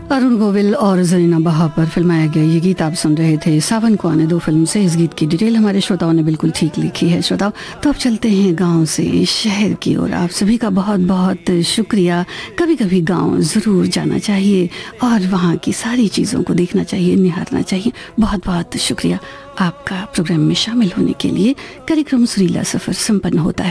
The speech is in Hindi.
अरुण गोविल और जरीना बहा पर फिल्माया गया ये गीत आप सुन रहे थे सावन को आने दो फिल्म से। इस गीत की डिटेल हमारे श्रोताओं ने बिल्कुल ठीक लिखी है। श्रोताओं, तो अब चलते हैं गांव से शहर की ओर। आप सभी का बहुत बहुत शुक्रिया। कभी कभी गांव ज़रूर जाना चाहिए और वहाँ की सारी चीज़ों को देखना चाहिए, निहारना चाहिए। बहुत बहुत शुक्रिया आपका प्रोग्राम में शामिल होने के लिए। कार्यक्रम सुरीला सफ़र संपन्न होता है।